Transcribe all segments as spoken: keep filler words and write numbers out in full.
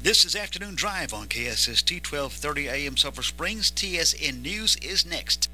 This is Afternoon Drive on K S S T twelve thirty A M Sulphur Springs. T S N News is next.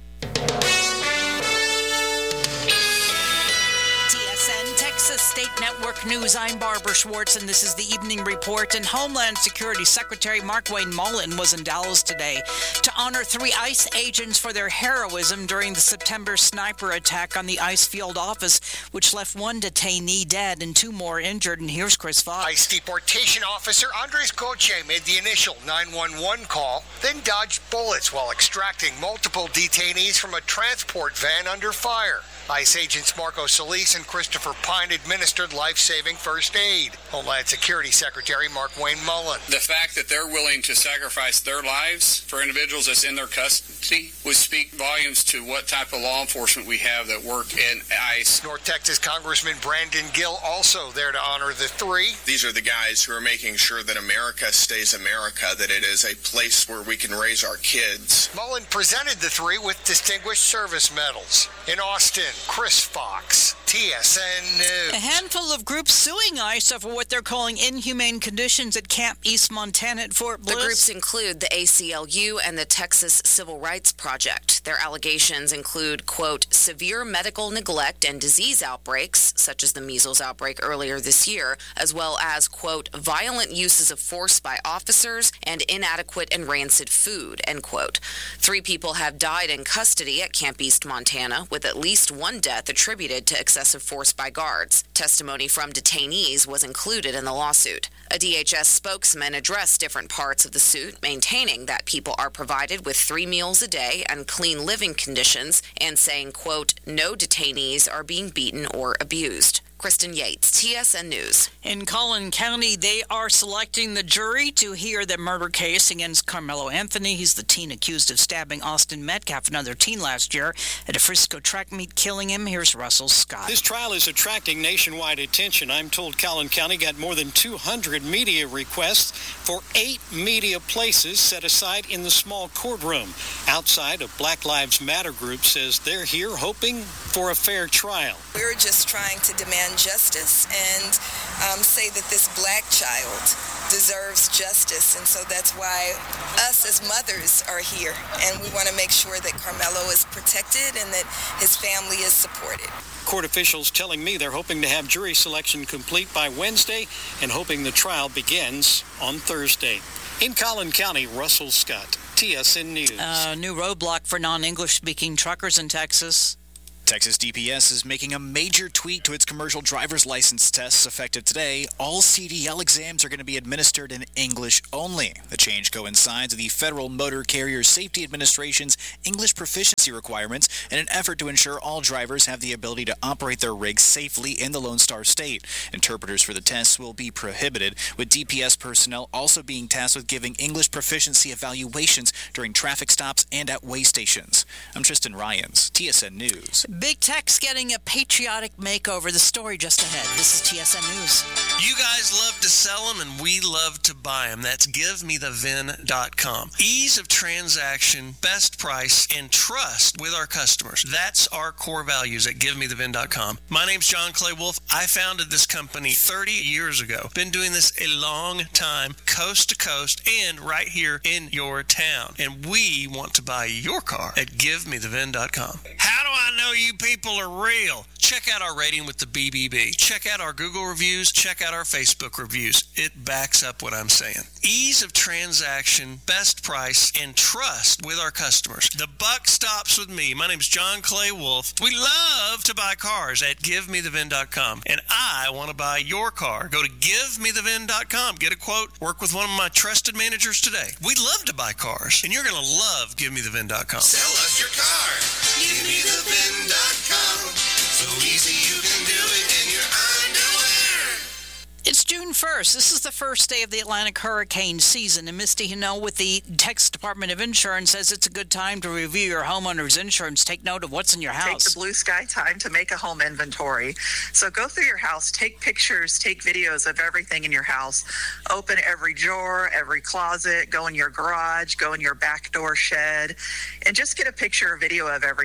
Texas State Network News. I'm Barbara Schwartz, and this is the Evening Report. And Homeland Security Secretary Markwayne Mullin was in Dallas today to honor three ICE agents for their heroism during the September sniper attack on the ICE field office, which left one detainee dead and two more injured. And here's Chris Fox. ICE deportation officer Andres Coche made the initial nine one one call, then dodged bullets while extracting multiple detainees from a transport van under fire. ICE agents Marco Solis and Christopher Pine administered life-saving first aid. Homeland Security Secretary Markwayne Mullin. The fact that they're willing to sacrifice their lives for individuals that's in their custody would speak volumes to what type of law enforcement we have that work in ICE. North Texas Congressman Brandon Gill also there to honor the three. These are the guys who are making sure that America stays America, that it is a place where we can raise our kids. Mullin presented the three with Distinguished Service Medals. In Austin, Chris Fox, T S N News. A handful of groups suing ICE over what they're calling inhumane conditions at Camp East Montana at Fort Bliss. The groups include the A C L U and the Texas Civil Rights Project. Their allegations include, quote, severe medical neglect and disease outbreaks, such as the measles outbreak earlier this year, as well as, quote, violent uses of force by officers and inadequate and rancid food, end quote. Three people have died in custody at Camp East Montana, with at least one death attributed to excessive force by guards. Testimony from detainees was included in the lawsuit. A D H S spokesman addressed different parts of the suit, maintaining that people are provided with three meals a day and clean living conditions, and saying, quote, no detainees are being beaten or abused. Kristen Yates, T S N News. In Collin County, they are selecting the jury to hear the murder case against Carmelo Anthony. He's the teen accused of stabbing Austin Metcalf, another teen, last year at a Frisco track meet, killing him. Here's Russell Scott. This trial is attracting nationwide attention. I'm told Collin County got more than two hundred media requests for eight media places set aside in the small courtroom. Outside, a Black Lives Matter group says they're here hoping for a fair trial. We're just trying to demand justice and um, say that this black child deserves justice, and so that's why us as mothers are here, and we want to make sure that Carmelo is protected and that his family is supported. Court officials telling me they're hoping to have jury selection complete by Wednesday and hoping the trial begins on Thursday. In Collin County, Russell Scott, T S N News. A uh, new roadblock for non-English speaking truckers in Texas. Texas D P S is making a major tweak to its commercial driver's license tests effective today. All C D L exams are going to be administered in English only. The change coincides with the Federal Motor Carrier Safety Administration's English proficiency requirements in an effort to ensure all drivers have the ability to operate their rigs safely in the Lone Star State. Interpreters for the tests will be prohibited, with D P S personnel also being tasked with giving English proficiency evaluations during traffic stops and at way stations. I'm Tristan Ryans, T S N News. Big Tech's getting a patriotic makeover. The story just ahead. This is T S N News. You guys love to sell them, and we love to buy them. That's give me the V I N dot com. Ease of transaction, best price, and trust with our customers. That's our core values at give me the V I N dot com. My name's John Clay Wolf. I founded this company thirty years ago. Been doing this a long time, coast to coast, and right here in your town. And we want to buy your car at give me the V I N dot com. How do I know you people are real? Check out our rating with the B B B. Check out our Google reviews. Check out our Facebook reviews. It backs up what I'm saying. Ease of transaction, best price, and trust with our customers. The buck stops with me. My name's John Clay Wolf. We love to buy cars at give me the V I N dot com. And I want to buy your car. Go to give me the V I N dot com. Get a quote. Work with one of my trusted managers today. We love to buy cars. And you're going to love give me the V I N dot com. Sell us your car. give me the V I N dot com. So easy you can do it in your underwear. It's June first. This is the first day of the Atlantic hurricane season. And Misty Hino with the Texas Department of Insurance says it's a good time to review your homeowner's insurance. Take note of what's in your house. Take the blue sky time to make a home inventory. So go through your house, take pictures, take videos of everything in your house. Open every drawer, every closet, go in your garage, go in your back door shed, and just get a picture or video of everything.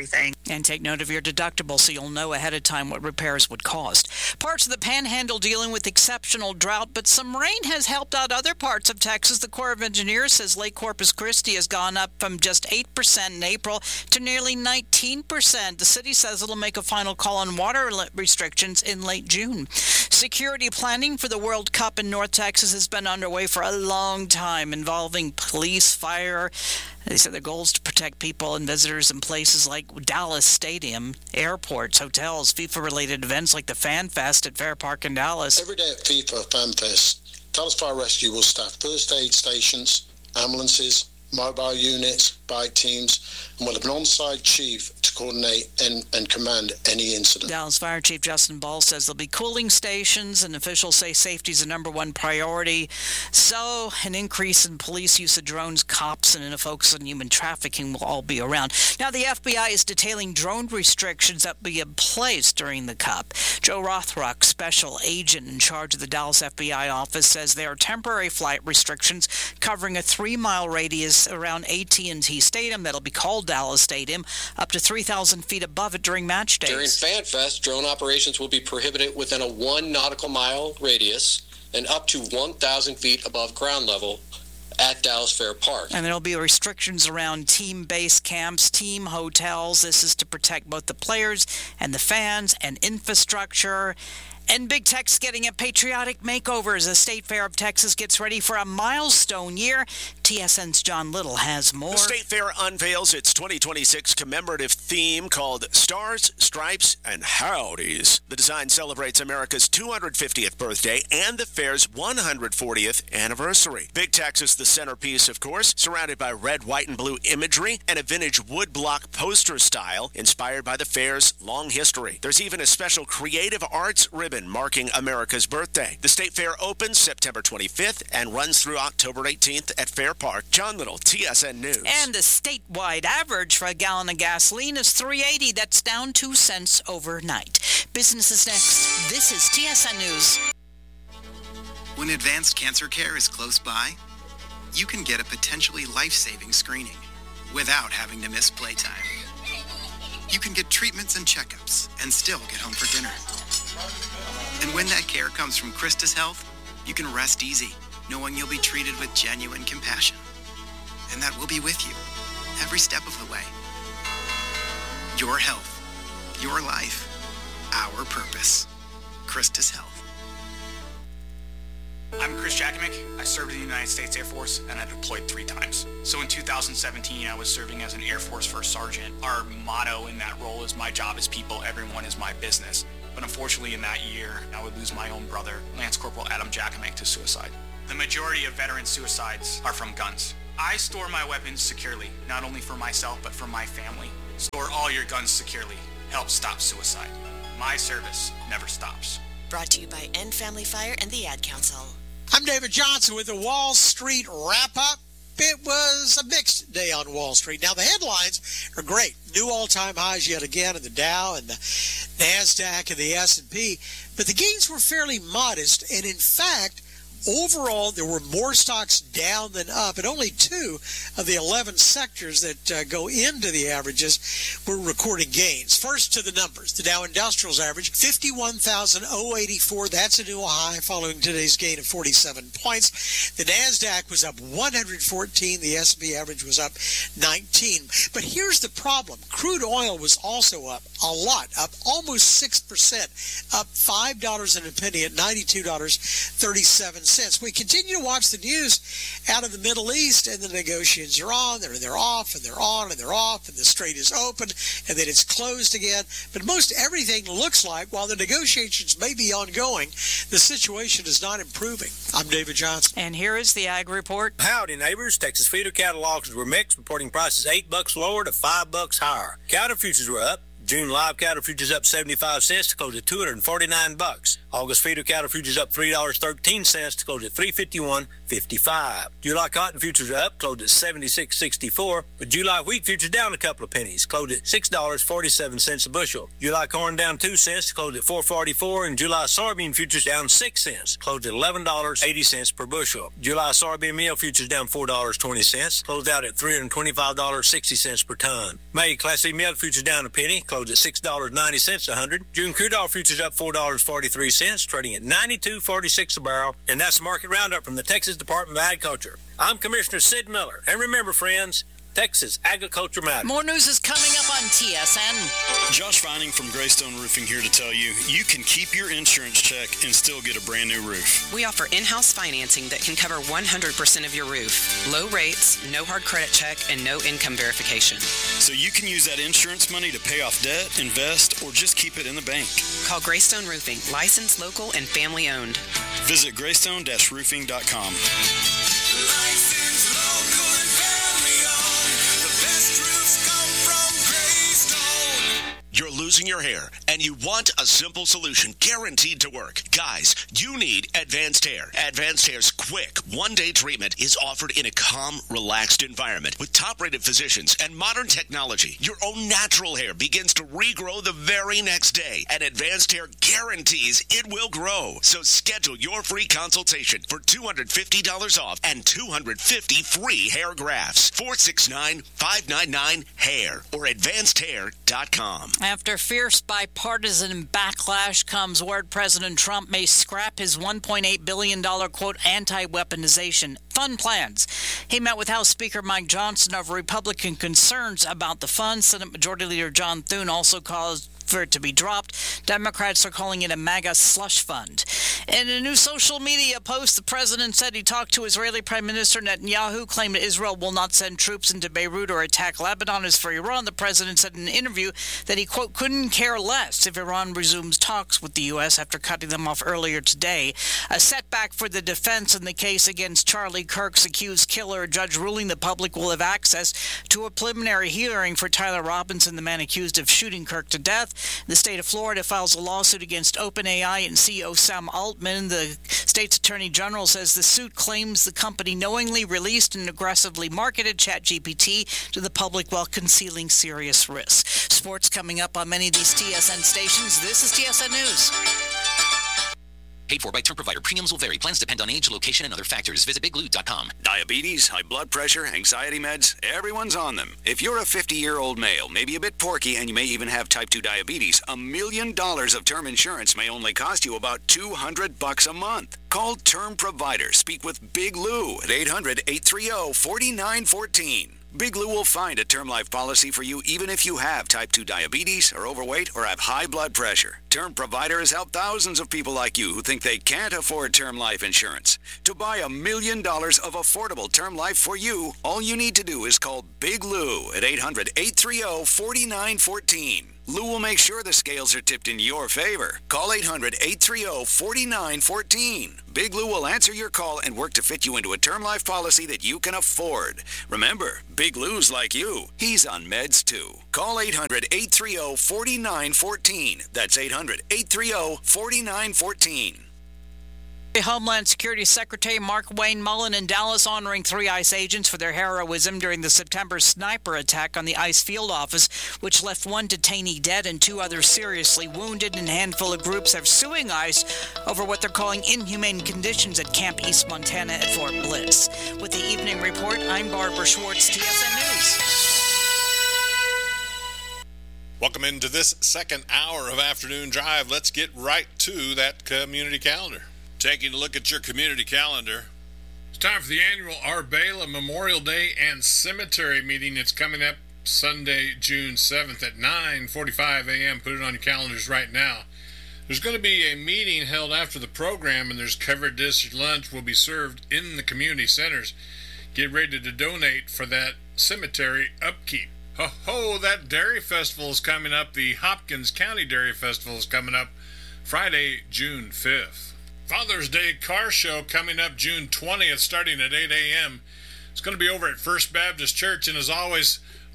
And take note of your deductible so you'll know ahead of time what repairs would cost. Parts of the Panhandle dealing with exceptional drought, but some rain has helped out other parts of Texas. The Corps of Engineers says Lake Corpus Christi has gone up from just eight percent in April to nearly nineteen percent. The city says it'll make a final call on water restrictions in late June. Security planning for the World Cup in North Texas has been underway for a long time, involving police, fire. They said the goal is to protect people and visitors in places like Dallas Stadium, airports, hotels, FIFA-related events like the Fan Fest at Fair Park in Dallas. Every day at FIFA Fan Fest, Dallas Fire Rescue will staff first aid stations, ambulances, mobile units, bike teams, and will have an on-site chief to coordinate and, and command any incident. Dallas Fire Chief Justin Ball says there'll be cooling stations, and officials say safety is the number one priority. So an increase in police use of drones, cops, and a focus on human trafficking will all be around. Now the F B I is detailing drone restrictions that will be in place during the Cup. Joe Rothrock, special agent in charge of the Dallas F B I office, says there are temporary flight restrictions covering a three-mile radius around A T and T Stadium that'll be called Dallas Stadium, up to three thousand feet above it during match days. During Fan Fest, drone operations will be prohibited within a one nautical mile radius and up to one thousand feet above ground level at Dallas Fair Park. And there'll be restrictions around team base camps, team hotels. This is to protect both the players and the fans and infrastructure. And Big Tech's getting a patriotic makeover as the State Fair of Texas gets ready for a milestone year. T S N's John Little has more. The State Fair unveils its twenty twenty-six commemorative theme called Stars, Stripes, and Howdies. The design celebrates America's two hundred fiftieth birthday and the fair's one hundred fortieth anniversary. Big Tech's is the centerpiece, of course, surrounded by red, white, and blue imagery and a vintage woodblock poster style inspired by the fair's long history. There's even a special creative arts ribbon marking America's birthday. The State Fair opens September twenty-fifth and runs through October eighteenth at Fair Park. John Little, T S N News. And the statewide average for a gallon of gasoline is three eighty. That's down two cents overnight. Business is next. This is T S N News. When advanced cancer care is close by, you can get a potentially life-saving screening without having to miss playtime. You can get treatments and checkups and still get home for dinner. And when that care comes from Christus Health, you can rest easy, knowing you'll be treated with genuine compassion. And that we'll be with you every step of the way. Your health, your life, our purpose. Christus Health. I'm Chris Jakovic. I served in the United States Air Force and I deployed three times. So in two thousand seventeen, I was serving as an Air Force First Sergeant. Our motto in that role is my job is people, everyone is my business. But unfortunately in that year, I would lose my own brother, Lance Corporal Adam Jakovic, to suicide. The majority of veteran suicides are from guns. I store my weapons securely, not only for myself, but for my family. Store all your guns securely. Help stop suicide. My service never stops. Brought to you by End Family Fire and the Ad Council. I'm David Johnson with the Wall Street Wrap-Up. It was a mixed day on Wall Street. Now, the headlines are great. New all-time highs yet again in the Dow and the NASDAQ and the S and P. But the gains were fairly modest. And, in fact, overall, there were more stocks down than up, and only two of the eleven sectors that uh, go into the averages were recording gains. First to the numbers. The Dow Industrials average, fifty-one thousand eighty-four. That's a new high following today's gain of forty-seven points. The NASDAQ was up one hundred fourteen. The S and P average was up nineteen. But here's the problem. Crude oil was also up a lot, up almost six percent, up five dollars and a penny at ninety-two dollars and thirty-seven cents. We continue to watch the news out of the Middle East, and the negotiations are on, they're, they're off, and they're on, and they're off, and the strait is open, and then it's closed again. But most everything looks like, while the negotiations may be ongoing, the situation is not improving. I'm David Johnson. And here is the Ag Report. Howdy, neighbors. Texas feeder cattle auctions were mixed, reporting prices eight bucks lower to five bucks higher. Cattle futures were up. June live cattle futures up seventy-five cents to close at two hundred forty-nine bucks. August feeder cattle futures up three dollars and thirteen cents to close at three fifty-one fifty-five. July cotton futures are up, closed at seventy-six sixty-four, but July wheat futures down a couple of pennies, closed at six dollars and forty-seven cents a bushel. July corn down two cents to close at four forty-four, and July soybean futures down six cents, closed at eleven dollars and eighty cents per bushel. July soybean meal futures down four dollars and twenty cents, closed out at three hundred twenty-five dollars and sixty cents per ton. May Class C milk futures down a penny, closed at six dollars and ninety cents a hundred. June crude oil futures up four dollars and forty-three cents, trading at ninety-two forty-six a barrel, and that's the market roundup from the Texas Department of Agriculture. I'm Commissioner Sid Miller, and remember, friends, Texas agriculture matters. More news is coming up on T S N. Josh Vining from Greystone Roofing here to tell you, you can keep your insurance check and still get a brand new roof. We offer in-house financing that can cover one hundred percent of your roof. Low rates, no hard credit check, and no income verification. So you can use that insurance money to pay off debt, invest, or just keep it in the bank. Call Greystone Roofing, licensed, local, and family owned. Visit greystone dash roofing dot com. You're losing your hair, and you want a simple solution guaranteed to work. Guys, you need Advanced Hair. Advanced Hair's quick, one-day treatment is offered in a calm, relaxed environment with top-rated physicians and modern technology. Your own natural hair begins to regrow the very next day, and Advanced Hair guarantees it will grow. So schedule your free consultation for two hundred fifty dollars off and two hundred fifty free hair grafts. four six nine, five nine nine, hair or advanced hair dot com. After fierce bipartisan backlash comes word President Trump may scrap his one point eight billion dollars, quote, anti-weaponization fund plans. He met with House Speaker Mike Johnson over Republican concerns about the fund. Senate Majority Leader John Thune also caused for it to be dropped. Democrats are calling it a MAGA slush fund. In a new social media post, the president said he talked to Israeli Prime Minister Netanyahu, claimed Israel will not send troops into Beirut or attack Lebanon. As for Iran, the president said in an interview that he, quote, couldn't care less if Iran resumes talks with the U S after cutting them off earlier today. A setback for the defense in the case against Charlie Kirk's accused killer. A judge ruling the public will have access to a preliminary hearing for Tyler Robinson, the man accused of shooting Kirk to death. The state of Florida files a lawsuit against OpenAI and C E O Sam Altman. The state's attorney general says the suit claims the company knowingly released and aggressively marketed ChatGPT to the public while concealing serious risks. Sports coming up on many of these T S N stations. This is T S N News. Paid for by term provider. Premiums will vary. Plans depend on age, location, and other factors. Visit big blue dot com. Diabetes, high blood pressure, anxiety meds, everyone's on them. If you're a fifty-year-old male, maybe a bit porky, and you may even have type two diabetes, a million dollars of term insurance may only cost you about two hundred bucks a month. Call Term Provider. Speak with Big Lou at eight hundred, eight three zero, four nine one four. Big Lou will find a term life policy for you even if you have type two diabetes, are overweight, or have high blood pressure. Term Provider has helped thousands of people like you who think they can't afford term life insurance. To buy a million dollars of affordable term life for you, all you need to do is call Big Lou at eight hundred, eight three zero, four nine one four. Lou will make sure the scales are tipped in your favor. Call eight hundred, eight three zero, four nine one four. Big Lou will answer your call and work to fit you into a term life policy that you can afford. Remember, Big Lou's like you. He's on meds too. Call eight hundred, eight three zero, four nine one four. That's eight hundred, eight three zero, four nine one four. Homeland Security Secretary Mark Wayne Mullen in Dallas honoring three ICE agents for their heroism during the September sniper attack on the ICE field office, which left one detainee dead and two others seriously wounded. And a handful of groups are suing ICE over what they're calling inhumane conditions at Camp East Montana at Fort Bliss. With the Evening Report, I'm Barbara Schwartz, T S N News. Welcome into this second hour of Afternoon Drive. Let's get right to that community calendar. Taking a look at your community calendar. It's time for the annual Arbela Memorial Day and Cemetery meeting. It's coming up Sunday, June seventh at nine forty-five a.m. Put it on your calendars right now. There's going to be a meeting held after the program, and there's covered dish lunch will be served in the community centers. Get ready to donate for that cemetery upkeep. Ho ho, that dairy festival is coming up. The Hopkins County Dairy Festival is coming up Friday, June fifth. Father's Day Car Show coming up June twentieth, starting at eight a.m. It's going to be over at First Baptist Church, and as always,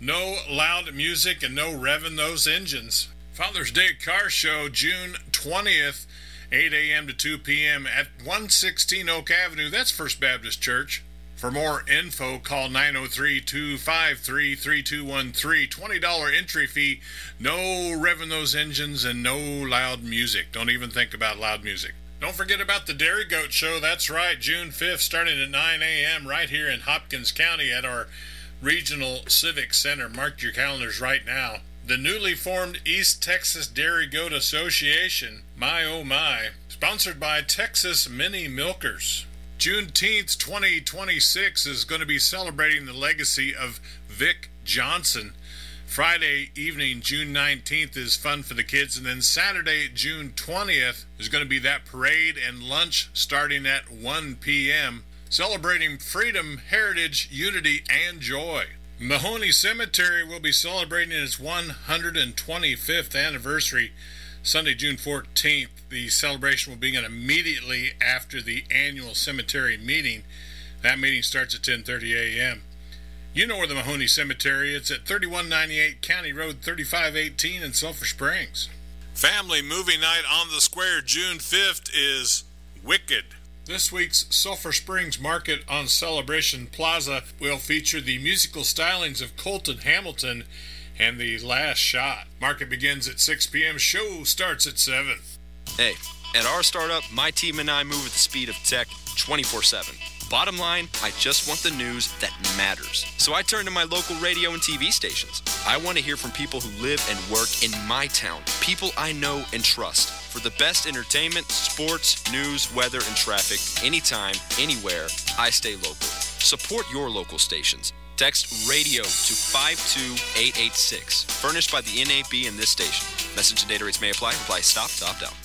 No loud music and no revving those engines. Father's Day Car Show, June twentieth, eight a.m. to two p.m. at one sixteen Oak Avenue. That's First Baptist Church. For more info, call nine oh three, two five three, three two one three. twenty dollars entry fee. No revving those engines and no loud music. Don't even think about loud music. Don't forget about the Dairy Goat Show. That's right, June fifth, starting at nine a.m. right here in Hopkins County at our Regional Civic Center. Mark your calendars right now. The newly formed East Texas Dairy Goat Association, my oh my, sponsored by Texas Mini Milkers. Juneteenth twenty twenty-six is going to be celebrating the legacy of Vic Johnson. Friday evening, June nineteenth, is fun for the kids, and then Saturday, June twentieth, is going to be that parade and lunch starting at one p.m., celebrating freedom, heritage, unity, and joy. Mahoney Cemetery will be celebrating its one hundred twenty-fifth anniversary Sunday, June fourteenth. The celebration will begin immediately after the annual cemetery meeting. That meeting starts at ten thirty a.m. You know where the Mahoney Cemetery is. It's at thirty-one ninety-eight County Road thirty-five eighteen in Sulphur Springs. Family movie night on the square June fifth is Wicked. This week's Sulphur Springs Market on Celebration Plaza will feature the musical stylings of Colton Hamilton and The Last Shot. Market begins at six p.m. Show starts at seven. Hey, at our startup, my team and I move at the speed of tech twenty-four seven. Bottom line, I just want the news that matters. So I turn to my local radio and T V stations. I want to hear from people who live and work in my town, people I know and trust. For the best entertainment, sports, news, weather, and traffic, anytime, anywhere, I stay local. Support your local stations. Text radio to five two eight eight six. Furnished by the N A B and this station. Message and data rates may apply. Reply stop to opt out.